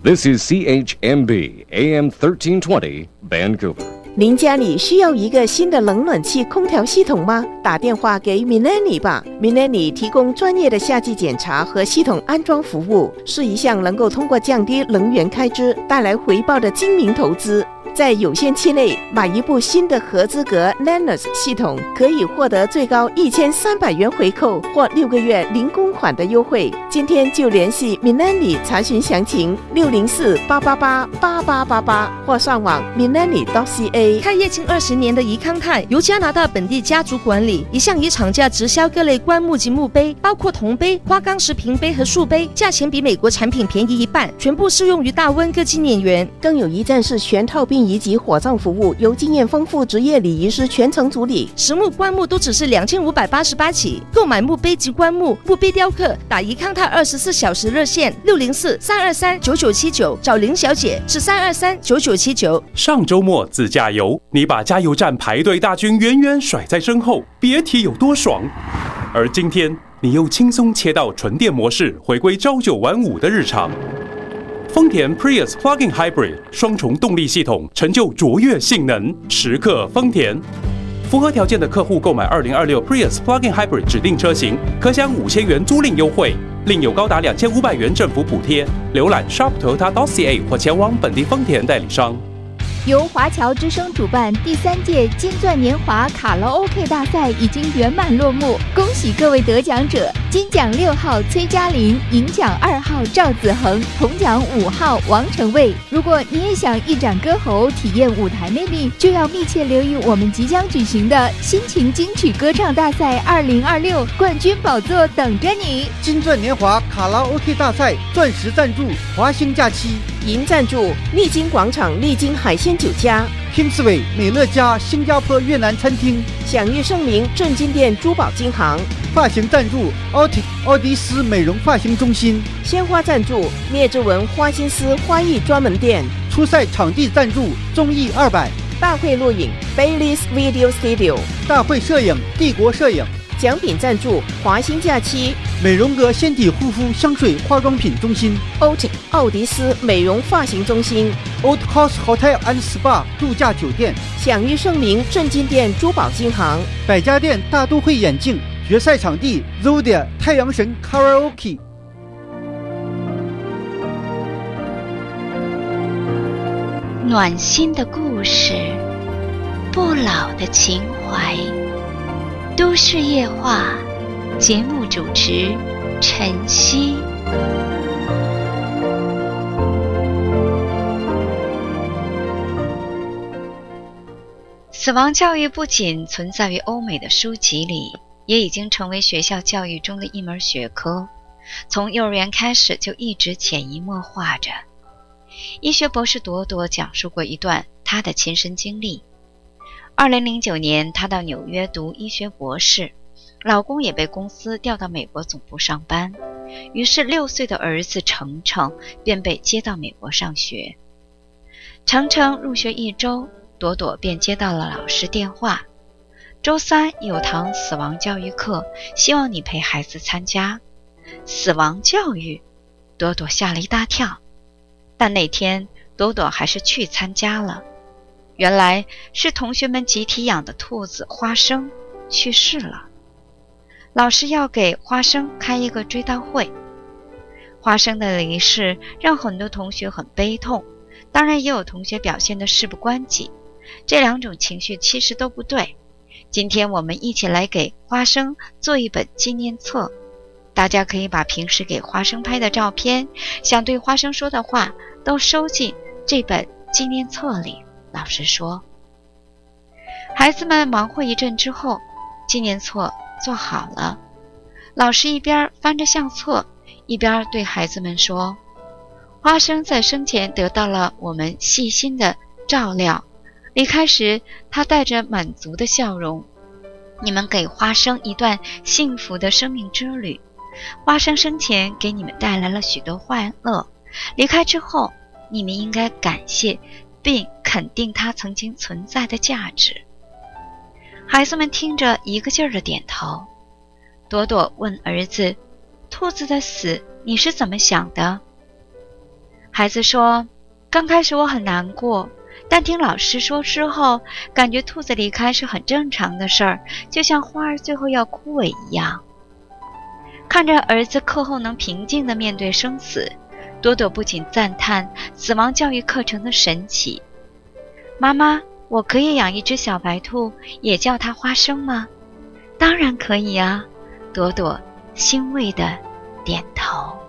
This is CHMB AM 1320 Vancouver。 您家里需要一个新的冷暖气空调系统吗？打电话给 Millennium 吧。Millennium 提供专业的夏季检查和系统安装服务，是一项能够通过降低能源开支带来回报的精明投资。在有限期内买一部新的合资格 Lennox 系统，可以获得最高1300元回扣或6个月零公款的优惠。今天就联系 Millennium 查询详情，604-888-8888或上网 millennium.ca。 开业近20年的宜康泰由加拿大本地家族管理，一向以厂家直销各类棺木及墓碑，包括铜碑、花岗石瓶碑和树碑，价钱比美国产品便宜一半，全部适用于大温各纪念园。 更有一站式全套殡仪及火葬服务，由经验丰富职业礼仪师全程处理。 实木棺木都只是2588起，购买墓碑及棺木、墓碑雕刻，打宜康泰24小时热线604-323-9979，找林小姐是323-9979。 上周末自驾游，你把加油站排队大军远远甩在身后，别提有多爽。而今天你又轻松切到纯电模式，回归朝9晚5的日常。丰田 Prius Plug-in Hybrid 双重动力系统，成就卓越性能，时刻丰田。符合条件的客户购买2026 Prius Plug-in Hybrid 指定车型，可享5000元租赁优惠，另有高达2500元政府补贴。浏览 shop.toyota.ca 或前往本地丰田代理商。 由华侨之声主办第3届金钻年华卡拉 OK 大赛已经圆满落幕，恭喜各位得奖者！金奖6号崔嘉玲，银奖2号赵子恒，铜奖5号王成卫。如果你也想一展歌喉，体验舞台魅力，就要密切留意我们即将举行的心情金曲歌唱大赛2026，冠军宝座等着你！ 金钻年华卡拉 OK 大赛钻石赞助华兴假期， 银赞助丽晶广场丽晶海鲜酒家， Kingsway 美乐家新加坡越南餐厅， 享誉盛名正金店珠宝金行。 发型赞助奥迪斯美容发型中心， 鲜花赞助聂之文花心思花艺专门店。 初赛场地赞助综艺200， 大会录影 Bailey's Video Studio， 大会摄影帝国摄影。 奖品赞助华兴假期， 美容阁纤体护肤香水化妆品中心， 奥迪斯美容发型中心， Old Coast Hotel and Spa 度假酒店， 享誉盛名正金店珠宝金行。 百家店大都会眼镜，决赛场地 Zodia 太阳神 Karaoke。 暖心的故事，不老的情怀。都市夜话，节目主持陈曦。死亡教育不仅存在于欧美的书籍里，也已经成为学校教育中的一门学科，从幼儿园开始就一直潜移默化着。医学博士朵朵讲述过一段她的亲身经历。2009年，她到纽约读医学博士，老公也被公司调到美国总部上班，于是6岁的儿子程程便被接到美国上学。程程入学1周，朵朵便接到了老师电话，周3有堂死亡教育课，希望你陪孩子参加。死亡教育，朵朵吓了一大跳，但那天朵朵还是去参加了。原来是同学们集体养的兔子花生去世了，老师要给花生开一个追悼会。花生的离世让很多同学很悲痛，当然也有同学表现得事不关己，这2种情绪其实都不对。今天我们一起来给花生做一本纪念册，大家可以把平时给花生拍的照片，想对花生说的话都收进这本纪念册里。老师说，孩子们忙活一阵之后，纪念册做好了。老师一边翻着相册，一边对孩子们说，花生在生前得到了我们细心的照料，离开时他带着满足的笑容。你们给花生一段幸福的生命之旅，花生生前给你们带来了许多欢乐，离开之后你们应该感谢并肯定它曾经存在的价值。孩子们听着一个劲儿的点头。朵朵问儿子，兔子的死你是怎么想的？ 孩子说，刚开始我很难过，但听老师说之后，感觉兔子离开是很正常的事儿，就像花儿最后要枯萎一样。看着儿子课后能平静地面对生死，朵朵不仅赞叹死亡教育课程的神奇。妈妈，我可以养一只小白兔，也叫它花生吗？当然可以啊，朵朵欣慰地点头。